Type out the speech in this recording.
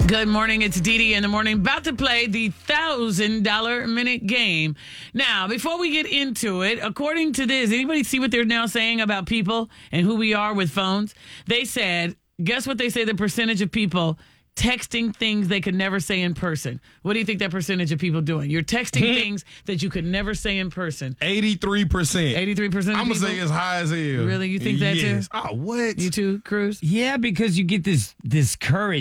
Good morning. It's Dee Dee in the morning, about to play the $1,000 minute game. Now, before we get into it, according to this, anybody see what they're now saying about people and who we are with phones? They said, guess what they say the percentage of people texting things they could never say in person. What do you think that percentage of people doing? You're texting things that you could never say in person. 83%. 83% I'm going to say it's high as hell. Really? You think that too? Oh, what? You too, Cruz? Yeah, because you get this courage.